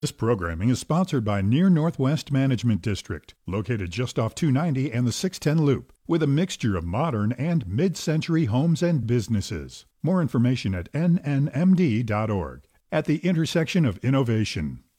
This programming is sponsored by Near Northwest Management District, located just off 290 and the 610 Loop, with a mixture of modern and mid-century homes and businesses. More information at nnmd.org. At the intersection of innovation.